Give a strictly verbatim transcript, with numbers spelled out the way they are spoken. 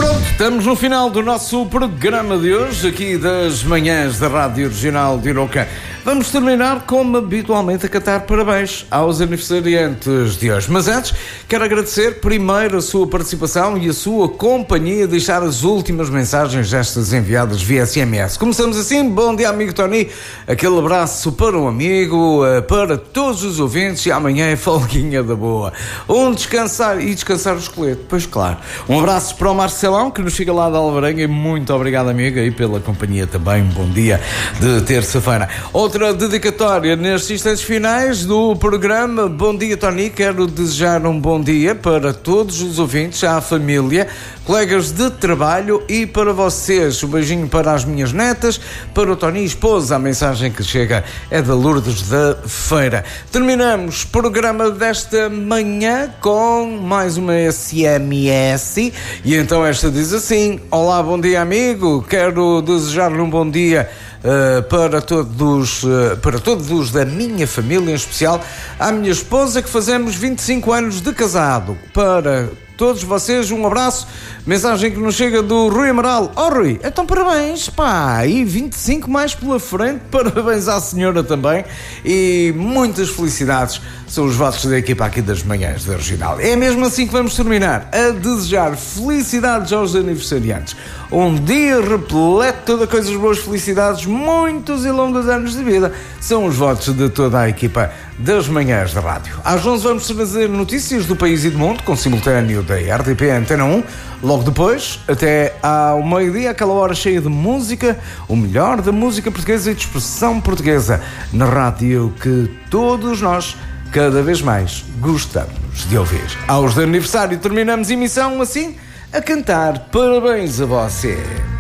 Pronto, estamos no final do nosso programa de hoje, aqui das manhãs da Rádio Regional de Iroca. Vamos terminar, como habitualmente, a cantar parabéns aos aniversariantes de hoje. Mas antes, quero agradecer primeiro a sua participação e a sua companhia, deixar as últimas mensagens destas enviadas via S M S. Começamos assim: bom dia, amigo Tony, aquele abraço para um amigo, para todos os ouvintes, e amanhã é folguinha da boa. Um descansar e descansar o esqueleto, pois claro. Um abraço para o Marcelão, que nos chega lá da Alvarenga, e muito obrigado, amiga, e pela companhia também. Um bom dia de terça-feira. Outra dedicatória nestes instantes finais do programa. Bom dia, Tony. Quero desejar um bom dia para todos os ouvintes, à família, colegas de trabalho e para vocês. Um beijinho para as minhas netas, para o Tony, esposa. A mensagem que chega é da Lourdes da Feira. Terminamos o programa desta manhã com mais uma S M S, e então esta diz assim: olá, bom dia, amigo. Quero desejar-lhe um bom dia Uh, para todos, uh, para todos da minha família, em especial à minha esposa, que fazemos vinte e cinco anos de casado. Para todos vocês, um abraço. Mensagem que nos chega do Rui Amaral. Oh, Rui, então parabéns, pá, e vinte e cinco mais pela frente. Parabéns à senhora também, e muitas felicidades. São os votos da equipa aqui das manhãs da Regional. É mesmo assim que vamos terminar, a desejar felicidades aos aniversariantes. Um dia repleto de coisas boas, felicidades, muitos e longos anos de vida. São os votos de toda a equipa das manhãs da rádio. Às onze vamos trazer notícias do país e do mundo, com simultâneo da R T P Antena um. Logo depois, até ao meio-dia, aquela hora cheia de música, o melhor da música portuguesa e de expressão portuguesa, na rádio que todos nós cada vez mais gostamos de ouvir. Aos de aniversário terminamos a emissão assim, a cantar parabéns a você.